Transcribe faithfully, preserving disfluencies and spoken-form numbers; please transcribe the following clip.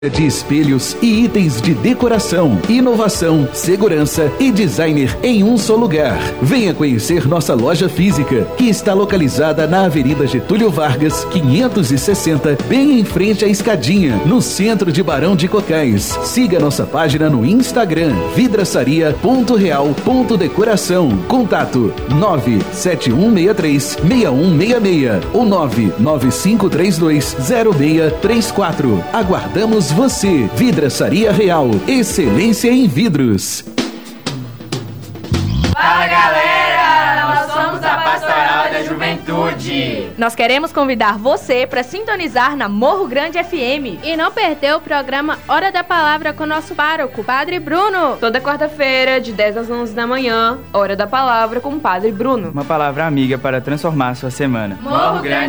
de espelhos e itens de decoração, inovação, segurança e designer em um só lugar. Venha conhecer nossa loja física, que está localizada na Avenida Getúlio Vargas, quinhentos e sessenta, bem em frente à Escadinha, no centro de Barão de Cocais. Siga nossa página no Instagram, vidraçaria ponto real ponto decoração. Contato nove sete um seis três, seis um seis seis ou nove nove cinco três dois, zero seis três quatro. Aguardamos você. Vidraçaria Real, excelência em vidros. Fala, galera, nós somos a Pastoral da Juventude. Nós queremos convidar você para sintonizar na Morro Grande F M e não perder o programa Hora da Palavra com nosso pároco, Padre Bruno. Toda quarta-feira, de dez às onze da manhã, Hora da Palavra com o Padre Bruno. Uma palavra amiga para transformar sua semana. Morro Grande